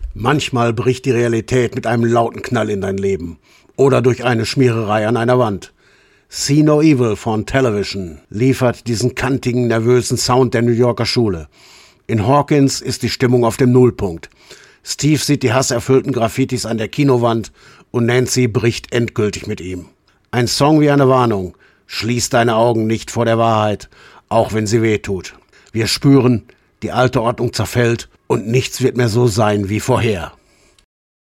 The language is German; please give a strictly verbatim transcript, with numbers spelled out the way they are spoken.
Manchmal bricht die Realität mit einem lauten Knall in dein Leben oder durch eine Schmiererei an einer Wand. See No Evil von Television liefert diesen kantigen, nervösen Sound der New Yorker Schule. In Hawkins ist die Stimmung auf dem Nullpunkt. Steve sieht die hasserfüllten Graffitis an der Kinowand und Nancy bricht endgültig mit ihm. Ein Song wie eine Warnung. Schließ deine Augen nicht vor der Wahrheit, auch wenn sie weh tut. Wir spüren, die alte Ordnung zerfällt und nichts wird mehr so sein wie vorher.